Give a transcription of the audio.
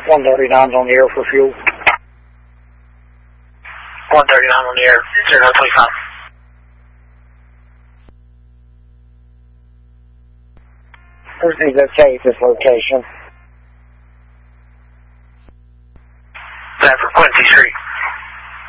139's on the air for fuel. 139 on the air, 025. Everything's okay at this location. That for Quincy Street.